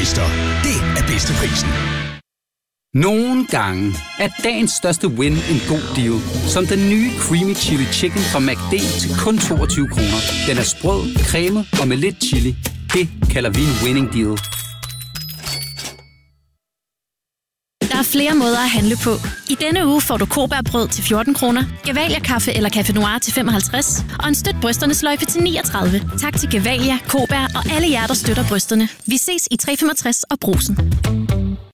Mester. Det er bedste prisen. Nogle gange er dagens største win en god deal. Som den nye Creamy Chili Chicken fra McD til kun 22 kroner. Den er sprød, cremet og med lidt chili. Det kalder vi en winning deal. Der er flere måder at handle på. I denne uge får du Kobærbrød til 14 kroner, Gevalia Kaffe eller Café Noir til 55 og en støt brysterne sløjfe til 39. Tak til Gevalia, Kobær og alle jer, der støtter brysterne. Vi ses i 365 og Brugsen.